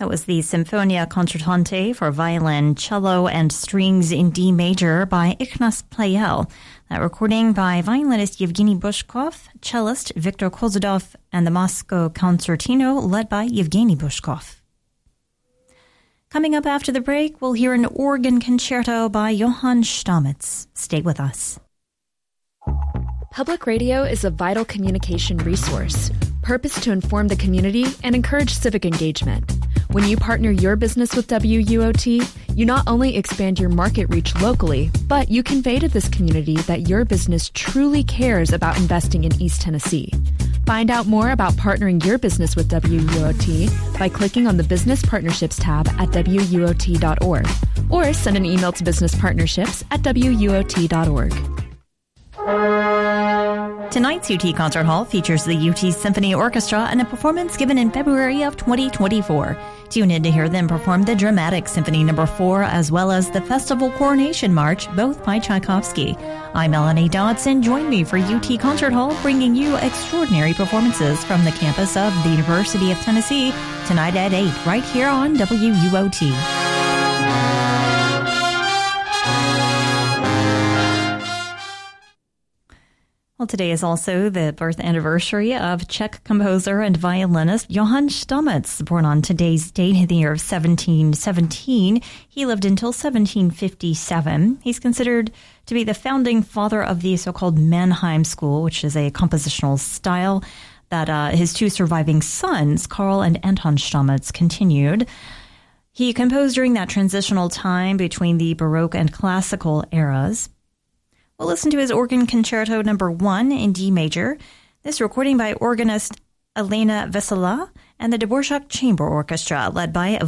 That was the Symphonia Concertante for violin, cello, and strings in D major by Ignaz Pleyel. That recording by violinist Yevgeny Bushkov, cellist Viktor Kozudov, and the Moscow Concertino led by Yevgeny Bushkov. Coming up after the break, we'll hear an organ concerto by Johann Stamitz. Stay with us. Public radio is a vital communication resource, purposed to inform the community and encourage civic engagement. When you partner your business with WUOT, you not only expand your market reach locally, but you convey to this community that your business truly cares about investing in East Tennessee. Find out more about partnering your business with WUOT by clicking on the Business Partnerships tab at WUOT.org or send an email to businesspartnerships@WUOT.org. Tonight's UT Concert Hall features the UT Symphony Orchestra and a performance given in February of 2024. Tune in to hear them perform the Dramatic Symphony No. 4 as well as the Festival Coronation March, both by Tchaikovsky. I'm Melanie Dodson. Join me for UT Concert Hall, bringing you extraordinary performances from the campus of the University of Tennessee tonight at 8, right here on WUOT. Well, today is also the birth anniversary of Czech composer and violinist Johann Stamitz, born on today's date in the year of 1717. He lived until 1757. He's considered to be the founding father of the so-called Mannheim School, which is a compositional style that his two surviving sons, Karl and Anton Stamitz, continued. He composed during that transitional time between the Baroque and Classical eras. We'll listen to his Organ Concerto No. 1 in D major. This recording by organist Elena Vesela and the Dvorak Chamber Orchestra, led by